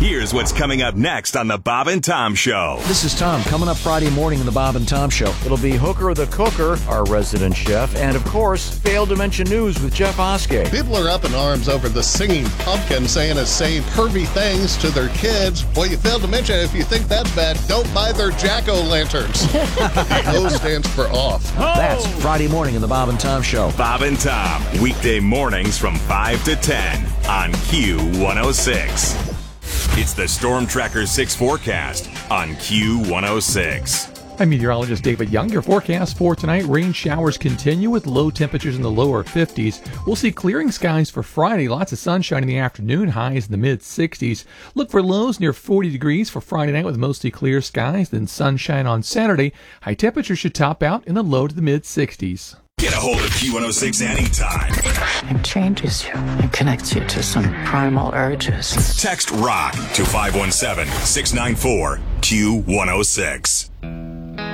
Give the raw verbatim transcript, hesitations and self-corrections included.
Here's what's coming up next on the Bob and Tom Show. This is Tom. Coming up Friday morning in the Bob and Tom Show. It'll be Hooker the Cooker, our resident chef, and of course, Failed Dementia News with Jeff Oskey. People are up in arms over the singing pumpkin saying it's saying pervy things to their kids. Well, you failed dementia. If you think that's bad, don't buy their jack-o'-lanterns. O stands for off. That's Friday morning in the Bob and Tom Show. Bob and Tom, weekday mornings from five to ten on Q one oh six. It's the Storm Tracker six forecast on Q one oh six. I'm meteorologist David Young. Your forecast for tonight, rain showers continue with low temperatures in the lower fifties. We'll see clearing skies for Friday. Lots of sunshine in the afternoon, highs in the mid sixties. Look for lows near forty degrees for Friday night with mostly clear skies. Then sunshine on Saturday. High temperatures should top out in the low to the mid sixties. Get a hold of Q one oh six anytime. It changes you and connects you to some primal urges. Text ROCK to five one seven, six nine four, Q one oh six.